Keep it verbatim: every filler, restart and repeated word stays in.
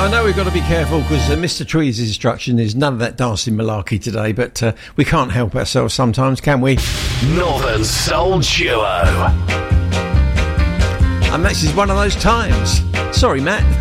I know we've got to be careful because uh, Mister Trees' instruction is none of that dancing malarkey today, but uh, we can't help ourselves sometimes, can we? Northern Soul Duo. And this is one of those times. Sorry, Matt.